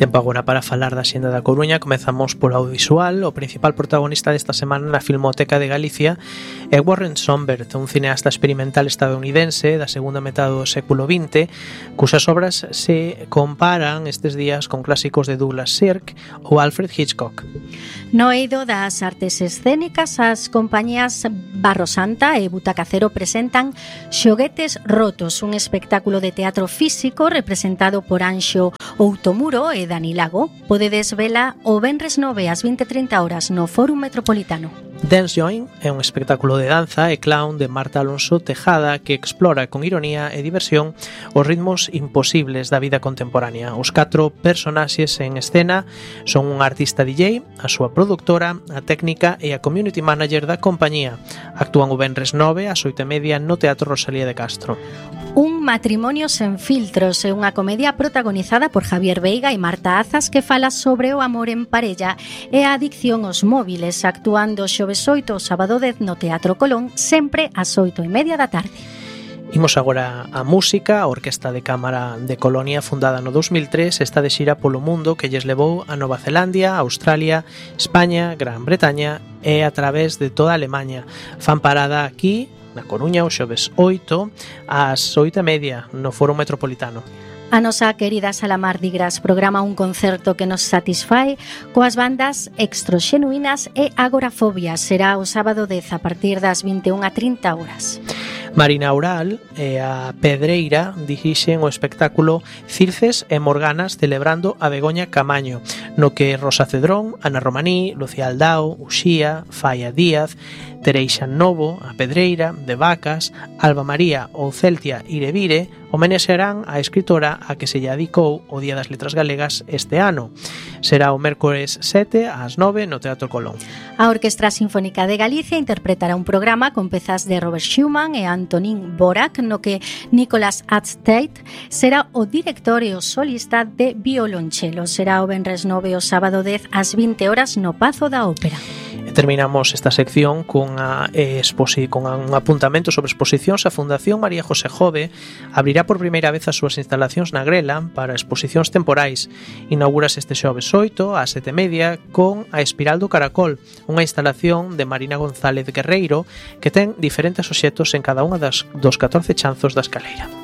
Tempo agora para falar da Xenda da Coruña. Comezamos polo audiovisual. O principal protagonista desta semana na Filmoteca de Galicia é Warren Songbird, un cineasta experimental estadounidense da segunda metade do século XX, cuxas obras se comparan estes días con clásicos de Douglas Sirk ou Alfred Hitchcock. No eido das artes escénicas, as compañías Barro Santa e Butaca Cero presentan Xoguetes Rotos, un espectáculo de teatro físico representado por Anxo Outomuro e Dani Lago. Podedes vela o venres 9 ás 20:30 horas no Fórum Metropolitano. Dance Join é un espectáculo de danza e clown de Marta Alonso Tejada que explora con ironía e diversión os ritmos imposibles da vida contemporánea. Os 4 personaxes en escena son un artista DJ, a súa produtora, a técnica e a community manager da compañía. Actúan o venres 9 ás 8:30 no Teatro Rosalía de Castro. Un matrimonio sen filtros é unha comedia protagonizada por Javier Veiga e Marta Azas que fala sobre o amor en parella e a adicción aos móviles, actuando xoves 8 sábado 10 no Teatro Colón, sempre ás 8:30 da tarde. Imos agora a música. A Orquesta de Cámara de Colonia, fundada no 2003, está de xira polo mundo que lles levou a Nova Zelandia, Australia, España, Gran Bretaña e a través de toda Alemanha. Fan parada aquí na Coruña o xoves 8 ás 8:30 no Foro Metropolitano. A nosa querida Salamar Digras programa un concerto que nos satisfai coas bandas Extroxenuínas e Agorafobia. Será o sábado 10 a partir das 21:30 horas. Marina Aural e a Pedreira dirixen o espectáculo Circes e Morganas celebrando a Begoña Camaño, no que Rosa Cedrón, Ana Romaní, Lucía Aldao, Uxía, Falla Díaz, Tereixa Novo, a Pedreira, de Vacas, Alba María ou Celtia Irevire homenaxearán a escritora a que se lle adicou o Día das Letras Galegas este ano. Será o mércores 7 ás 9 no Teatro Colón. A Orquestra Sinfónica de Galicia interpretará un programa con pezas de Robert Schumann e Antonín Dvořák, no que Nicolas Atzteit será o director e o solista de violonchelo. Será o venres 9 o sábado 10 ás 20 horas no Pazo da Ópera. Terminamos esta sección con un apuntamento sobre exposicións. A Fundación María José Jove abrirá por primeira vez as súas instalacións na Grela para exposicións temporais. Inaugúrase este xoves 8 ás 7:30 con A Espiral do Caracol, unha instalación de Marina González Guerreiro que ten diferentes obxectos en cada unha dos 14 chanzos da escaleira.